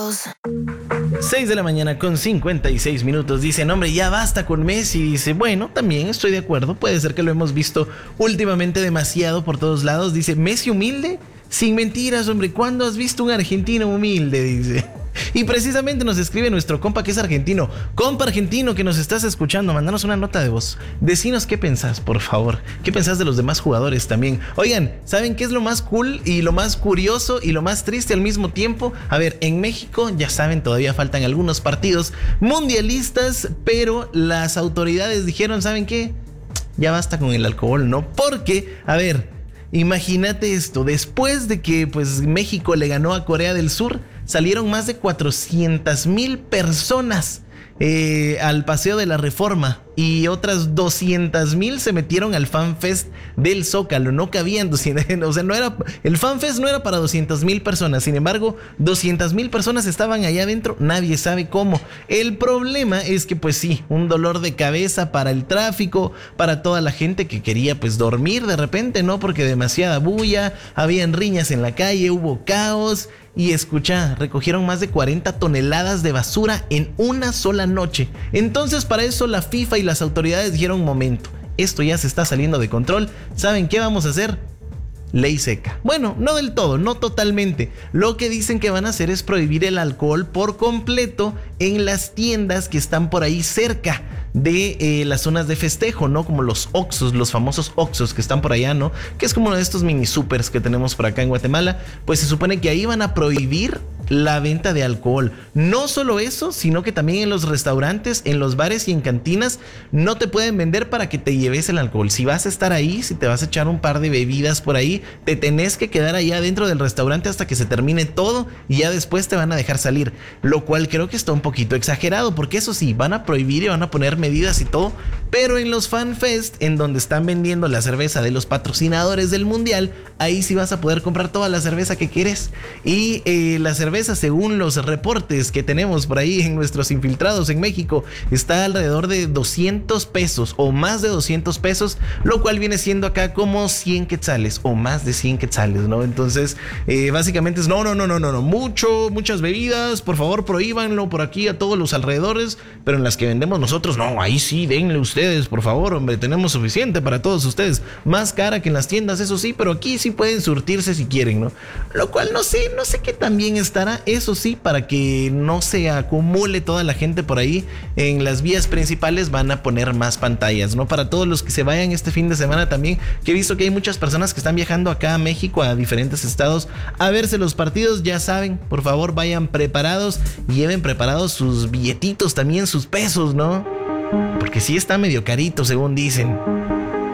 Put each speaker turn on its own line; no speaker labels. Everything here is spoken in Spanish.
6 de la mañana con 56 minutos. Dicen, hombre, ya basta con Messi. Dice, bueno, también estoy de acuerdo. Puede ser que lo hemos visto últimamente demasiado por todos lados. Dice, ¿Messi humilde? Sin mentiras, hombre. ¿Cuándo has visto un argentino humilde? Dice. Y precisamente nos escribe nuestro compa que es argentino. Compa argentino que nos estás escuchando, mandanos una nota de voz. Decinos qué pensás, por favor. ¿Qué pensás de los demás jugadores también? Oigan, ¿saben qué es lo más cool y lo más curioso y lo más triste al mismo tiempo? A ver, en México, ya saben, todavía faltan algunos partidos mundialistas, pero las autoridades dijeron, ¿saben qué? Ya basta con el alcohol, ¿no? Porque, a ver, imagínate esto, después de que pues México le ganó a Corea del Sur, salieron más de 400,000 personas al Paseo de la Reforma y otras 200,000 se metieron al FanFest del Zócalo. No cabían 200, o sea, el FanFest no era para 200,000 personas. Sin embargo, 200,000 personas estaban allá adentro. Nadie sabe cómo. El problema es que, pues sí, un dolor de cabeza para el tráfico, para toda la gente que quería pues dormir de repente, ¿no? Porque demasiada bulla, habían riñas en la calle, hubo caos. Y escucha, recogieron más de 40 toneladas de basura en una sola noche. Entonces, para eso la FIFA y las autoridades dijeron, momento, esto ya se está saliendo de control. ¿Saben qué vamos a hacer? Ley seca. Bueno, no del todo, no totalmente. Lo que dicen que van a hacer es prohibir el alcohol por completo en las tiendas que están por ahí cerca de las zonas de festejo, ¿no? Como los Oxxos, los famosos Oxxos que están por allá, ¿no? Que es como uno de estos mini supers que tenemos por acá en Guatemala. Pues se supone que ahí van a prohibir la venta de alcohol. No solo eso, sino que también en los restaurantes, en los bares y en cantinas no te pueden vender para que te lleves el alcohol. Si vas a estar ahí, si te vas a echar un par de bebidas por ahí, te tenés que quedar allá dentro del restaurante hasta que se termine todo y ya después te van a dejar salir. Lo cual creo que está un poquito exagerado, porque eso sí, van a prohibir y van a poner medidas y todo, pero en los FanFest, en donde están vendiendo la cerveza de los patrocinadores del mundial, ahí sí vas a poder comprar toda la cerveza que quieres. Y la cerveza, según los reportes que tenemos por ahí en nuestros infiltrados en México, está alrededor de 200 pesos o más de 200 pesos, lo cual viene siendo acá como 100 quetzales o más de 100 quetzales, ¿no? Entonces, básicamente es no, muchas bebidas, por favor prohíbanlo por aquí a todos los alrededores, pero en las que vendemos nosotros, no, ahí sí, denle ustedes, por favor, hombre, tenemos suficiente para todos ustedes, más cara que en las tiendas, eso sí, pero aquí sí pueden surtirse si quieren, ¿no? Lo cual no sé qué tan bien estará, eso sí, para que no se acumule toda la gente por ahí. En las vías principales van a poner más pantallas, ¿no? Para todos los que se vayan este fin de semana también, que he visto que hay muchas personas que están viajando acá a México, a diferentes estados, a verse los partidos, ya saben, por favor vayan preparados y lleven preparados sus billetitos también, sus pesos, ¿no? Porque sí está medio carito, según dicen.